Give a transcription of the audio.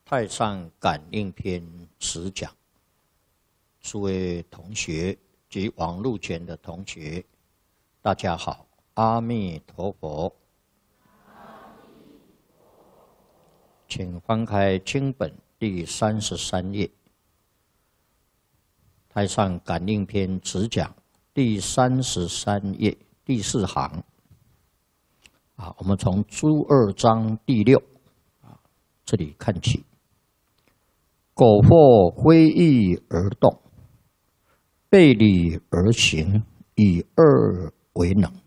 太上感应篇实讲，诸位同学及网络前的同学，大家好，阿弥陀佛。请翻开经本第33页，太上感应篇实讲第33页第4行。我们从诸二章第6这里看起。苟或非义而动，背理而行，以二为能。